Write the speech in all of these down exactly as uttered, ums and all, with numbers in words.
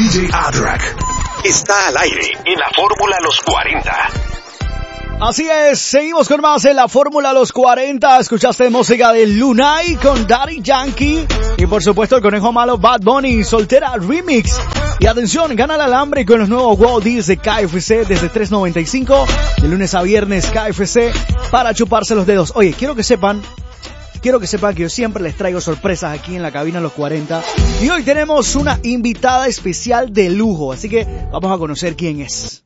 J Adrak está al aire en la Fórmula Los cuarenta. Así es, seguimos con más en la Fórmula Los cuarenta. Escuchaste música de Lunay con Daddy Yankee y por supuesto el Conejo Malo Bad Bunny, Soltera Remix. Y atención, gana el alambre con los nuevos Wow Deals de K F C desde tres noventa y cinco de lunes a viernes. K F C para chuparse los dedos. Oye, quiero que sepan Quiero que sepan que yo siempre les traigo sorpresas aquí en la cabina Los cuarenta. Y hoy tenemos una invitada especial de lujo, así que vamos a conocer quién es.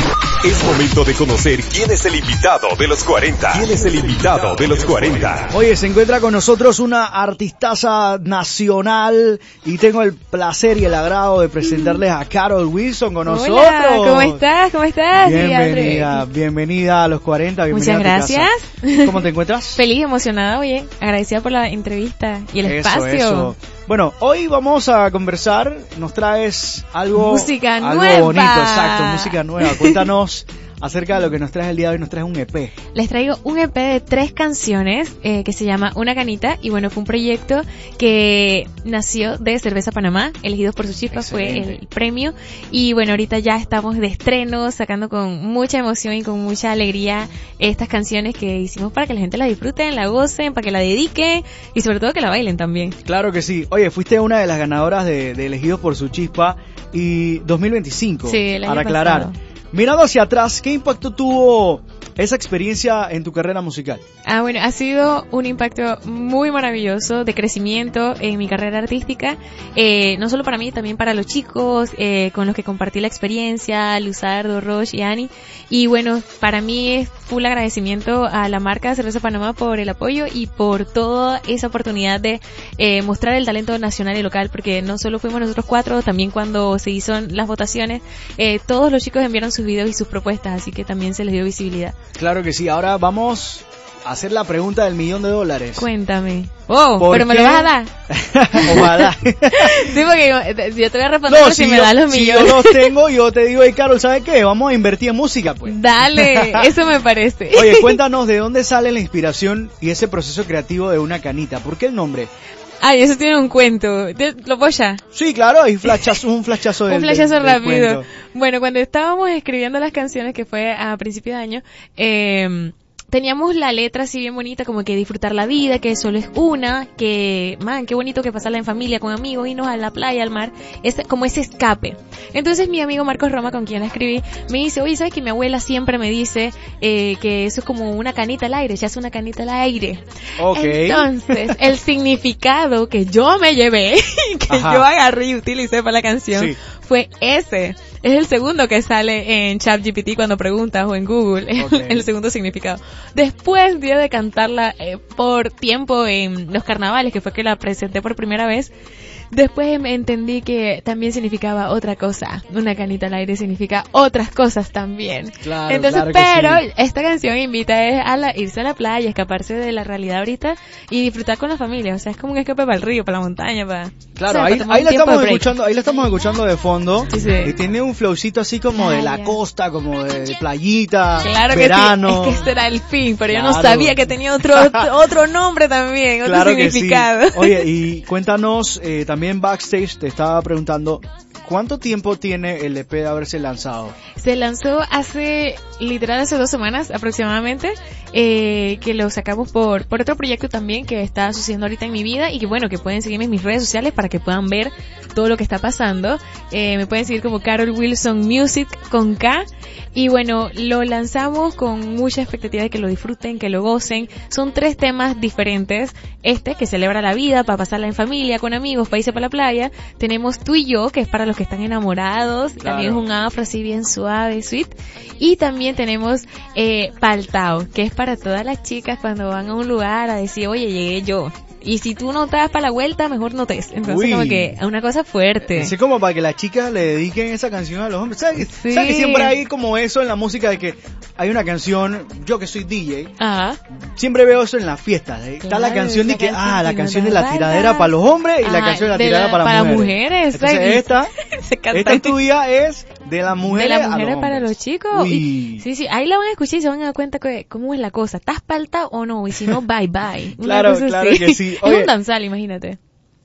Es momento de conocer quién es el invitado de los cuarenta. ¿Quién es el invitado de los cuarenta? Oye, se encuentra con nosotros una artistaza nacional y tengo el placer y el agrado de presentarles a Carol Wilson con nosotros. Hola, ¿cómo estás? ¿Cómo estás? Bienvenida, bienvenida a Los cuarenta. Bienvenida. Muchas gracias. A tu casa. ¿Cómo te encuentras? Feliz, emocionada, oye, agradecida por la entrevista y el eso, espacio. Eso. Bueno, hoy vamos a conversar, nos traes algo, música algo nueva. bonito, exacto, música nueva. Cuéntanos acerca de lo que nos traes el día de hoy, nos traes un E P. Les traigo un E P de tres canciones eh, que se llama Una Canita y bueno, fue un proyecto que nació de Cerveza Panamá, elegidos por su chispa, fue el premio y bueno, ahorita ya estamos de estreno, sacando con mucha emoción y con mucha alegría estas canciones que hicimos para que la gente la disfruten, la gocen, para que la dediquen y sobre todo que la bailen también. Claro que sí. Oye, fuiste una de las ganadoras de, de elegidos por su chispa y dos mil veinticinco, sí, el año para aclarar. pasado. Mirando hacia atrás, ¿qué impacto tuvo esa experiencia en tu carrera musical? Ah, bueno, ha sido un impacto muy maravilloso de crecimiento en mi carrera artística, eh, no solo para mí, también para los chicos eh, con los que compartí la experiencia, Luzardo, Roche y Ani. Y bueno, para mí es full agradecimiento a la marca Cerveza Panamá por el apoyo y por toda esa oportunidad de eh, mostrar el talento nacional y local, porque no solo fuimos nosotros cuatro, también cuando se hizo las votaciones, eh, todos los chicos enviaron sus videos y sus propuestas, así que también se les dio visibilidad. Claro que sí, ahora vamos a hacer la pregunta del millón de dólares. Cuéntame. Oh, pero me lo vas a dar. Ojalá. Sí, porque yo te voy a responder no, si, si me yo, das los millones. Si yo los tengo, yo te digo, hey Carol, ¿sabes qué? Vamos a invertir en música, pues. Dale, eso me parece. Oye, cuéntanos de dónde sale la inspiración y ese proceso creativo de Una Canita. ¿Por qué el nombre? Ay, eso tiene un cuento. ¿Lo puedo ya? Sí, claro, hay flashazo, un flashazo del Un flashazo del, del rápido. cuento. Bueno, cuando estábamos escribiendo las canciones, que fue a principios de año, eh... teníamos la letra así bien bonita, como que disfrutar la vida, que solo es una, que, man, qué bonito que pasarla en familia, con amigos, irnos a la playa, al mar, es como ese escape. Entonces mi amigo Marcos Roma, con quien la escribí, me dice, oye, ¿sabes que mi abuela siempre me dice eh, que eso es como una canita al aire, se hace una canita al aire? Okay. Entonces, el significado que yo me llevé, que Ajá. yo agarré y utilicé para la canción, sí. fue ese. Es el segundo que sale en ChatGPT cuando preguntas o en Google, okay. el, el segundo significado. Después de, de cantarla eh, por tiempo en los carnavales, que fue que la presenté por primera vez, después entendí que también significaba otra cosa. Una canita al aire significa otras cosas también. Claro, Entonces, claro pero sí. esta canción invita es a la, irse a la playa, escaparse de la realidad ahorita y disfrutar con la familia. O sea, es como un escape para el río, para la montaña, para... Claro, o sea, ahí, para ahí la estamos escuchando, ahí la estamos escuchando de fondo. Sí, sí. Y tiene un flowcito así como Playa. de la costa, como de, de playita, claro verano. Que sí, es que este era el fin, pero claro. yo no sabía que tenía otro otro nombre también, otro claro significado. Que sí. Oye, y cuéntanos, eh, también backstage te estaba preguntando, ¿cuánto tiempo tiene el E P de haberse lanzado? Se lanzó hace, literal hace dos semanas aproximadamente, eh, que lo sacamos por, por otro proyecto también que está sucediendo ahorita en mi vida y que bueno, que pueden seguirme en mis redes sociales para que puedan ver todo lo que está pasando. Eh, me pueden seguir como Carol Wilson Music con K. Y bueno, lo lanzamos con mucha expectativa de que lo disfruten, que lo gocen. Son tres temas diferentes. Este, que celebra la vida, para pasarla en familia, con amigos, para irse para la playa. Tenemos Tú y Yo, que es para los que están enamorados. Claro. También es un afro así bien suave, sweet. Y también tenemos eh, Paltao, que es para todas las chicas cuando van a un lugar a decir, oye, llegué yo. Y si tú no te das para la vuelta, mejor no te des. Entonces, Uy. como que es una cosa fuerte. Es como para que las chicas le dediquen esa canción a los hombres. ¿Sabes, sí. ¿Sabes que siempre hay como eso en la música de que hay una canción, yo que soy D J, Ajá. siempre veo eso en las fiestas. ¿eh? Está claro, la canción de que, canción ah, la que canción no de la baila. tiradera para los hombres y ah, la canción de la de tiradera la, para, para mujeres. mujeres. Entonces esta, esta este tuya es de las mujeres de las mujeres a los para hombres. los chicos. Uy. Y, sí, sí, ahí la van a escuchar y se van a dar cuenta que cómo es la cosa. ¿Estás palta o no? Y si no, bye bye. Una claro, cosa claro así. que sí. Es Oye, un danzal, imagínate.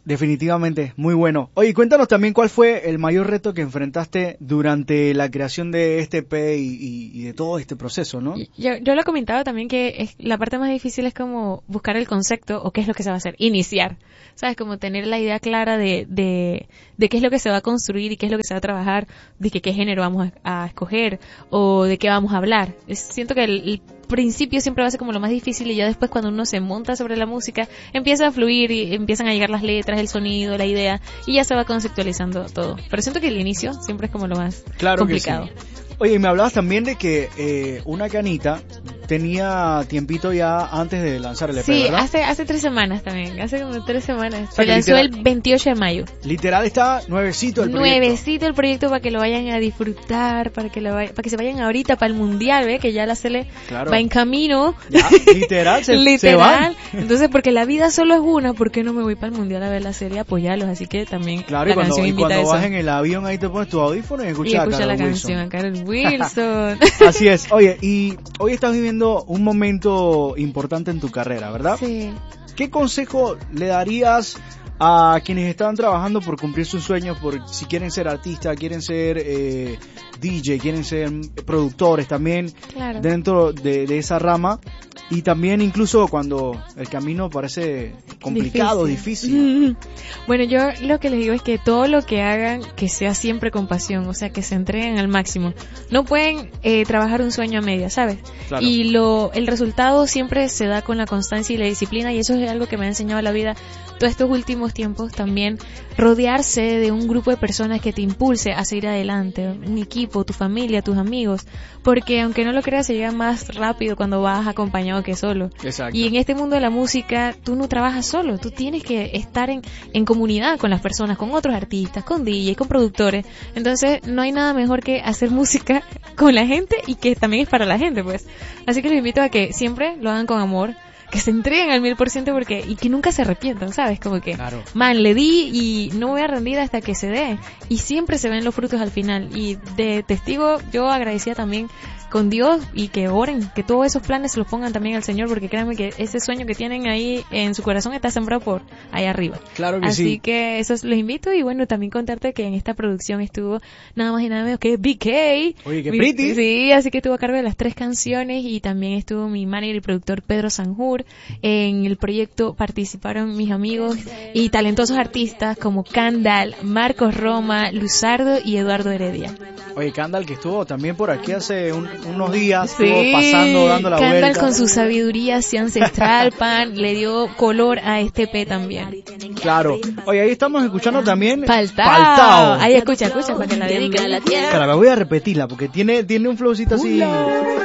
Definitivamente, muy bueno. Oye, cuéntanos también cuál fue el mayor reto que enfrentaste durante la creación de este E P y, y, y de todo este proceso, ¿no? Yo, yo lo he comentado también que es, la parte más difícil es como buscar el concepto o qué es lo que se va a hacer, iniciar, ¿sabes? Como tener la idea clara de, de, de qué es lo que se va a construir y qué es lo que se va a trabajar, de que qué género vamos a, a escoger o de qué vamos a hablar. Es, siento que el, el principio siempre va a ser como lo más difícil y ya después cuando uno se monta sobre la música empieza a fluir y empiezan a llegar las letras, el sonido, la idea y ya se va conceptualizando todo. Pero siento que el inicio siempre es como lo más claro complicado. Que sí. Oye, y me hablabas también de que eh, una canita tenía tiempito ya antes de lanzar el E P, sí, ¿verdad? hace hace tres semanas también, hace como tres semanas. O sea, se lanzó literal, el veintiocho de mayo. Literal está nuevecito el proyecto. Nuevecito el proyecto para que lo vayan a disfrutar, para que lo vay- para que se vayan ahorita para el mundial, ¿ve? Que ya la Sele claro. va en camino. Ya, literal, se, literal. se Entonces, porque la vida solo es una, ¿por qué no me voy para el mundial a ver la serie, apoyarlos? Así que también claro, la y cuando, canción y invita cuando a eso. vas en el avión ahí te pones tu audífono y escuchas y escucha a Carol la Wilson. canción a Carol Wilson. Así es. Oye, y hoy estás viviendo un momento importante en tu carrera, ¿verdad? Sí. ¿Qué consejo le darías a quienes están trabajando por cumplir sus sueños, por si quieren ser artistas, quieren ser eh, D J, quieren ser productores también, claro. dentro de, de esa rama? Y también incluso cuando el camino parece complicado, difícil. difícil. Bueno, yo lo que les digo es que todo lo que hagan, que sea siempre con pasión, o sea, que se entreguen al máximo. No pueden eh, trabajar un sueño a media, ¿sabes? Claro. Y lo el resultado siempre se da con la constancia y la disciplina, y eso es algo que me ha enseñado la vida todos estos últimos tiempos también. Rodearse de un grupo de personas que te impulse a seguir adelante, un equipo, tu familia, tus amigos, porque aunque no lo creas, se llega más rápido cuando vas acompañado que solo. Exacto. Y en este mundo de la música, tú no trabajas solo, tú tienes que estar en, en comunidad con las personas, con otros artistas, con D Js, con productores. Entonces, no hay nada mejor que hacer música con la gente y que también es para la gente, pues. Así que los invito a que siempre lo hagan con amor, que se entreguen al mil por ciento porque, y que nunca se arrepientan, ¿sabes? Como que, claro. man, le di y no voy a rendir hasta que se dé. Y siempre se ven los frutos al final. Y de testigo, yo agradecía también con Dios y que oren, que todos esos planes se los pongan también al Señor, porque créanme que ese sueño que tienen ahí en su corazón está sembrado por ahí arriba. Claro que Así sí. que eso los invito y bueno, también contarte que en esta producción estuvo nada más y nada menos que B K. Oye, qué Mi- pretty. Sí, así que estuvo a cargo de las tres canciones y también estuvo mi manager y productor Pedro Sanjur. En el proyecto participaron mis amigos y talentosos artistas como Candal, Marcos Roma, Luzardo y Eduardo Heredia. Oye, Candal, que estuvo también por aquí hace un, unos días, Sí, estuvo pasando, dando la Candal vuelta. con su sabiduría así ancestral, pan, le dio color a este E P también. Claro. Oye, ahí estamos escuchando también Faltao. Faltao. Ahí escucha, escucha para que la dedique. Espera, me voy a repetirla porque tiene, tiene un flowcito así.